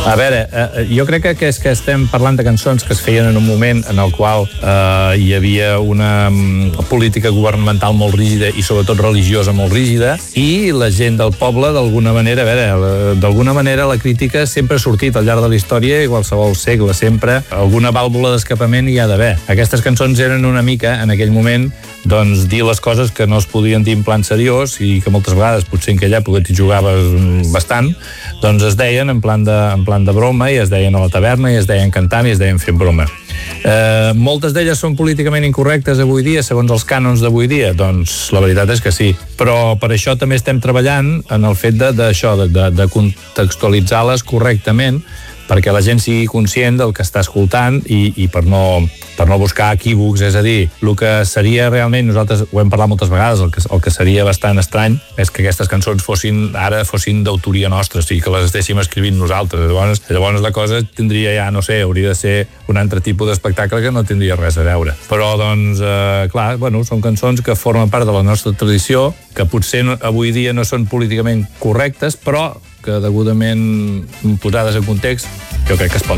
A veure, jo crec que és que estem parlant de cançons que es feien en un moment en el qual hi havia una política governamental molt rígida i sobretot religiosa molt rígida, i la gent del poble, d'alguna manera, a veure, d'alguna manera la crítica sempre ha sortit al llarg de la història i qualsevol segle, sempre alguna vàlvula d'escapament hi ha d'haver. Aquestes cançons eren una mica, en aquell moment, doncs dir les coses que no es podien dir en plan seriós i que moltes vegades, potser en aquella època t'hi jugaves bastant, doncs es deien en plan de broma, i es deien a la taverna, i es deien cantant, i es deien fent broma. Moltes d'elles són políticament incorrectes avui dia, segons els cànons d'avui dia? Doncs la veritat és que sí, però per això també estem treballant en el fet de contextualitzar-les correctament, perquè la gent sigui conscient del que està escoltant i per no buscar equívocs. És a dir, el que seria realment, nosaltres ho hem parlat moltes vegades, el que seria bastant estrany és que aquestes cançons fossin d'autoria nostra, o sigui, que les estéssim escrivint nosaltres. Llavors la cosa tindria ja, no sé, hauria de ser un altre tipus d'espectacle que no tindria res a veure. Però, doncs, clar, són cançons que formen part de la nostra tradició, que potser avui dia no són políticament correctes, però que degudament posades en context jo crec que es poden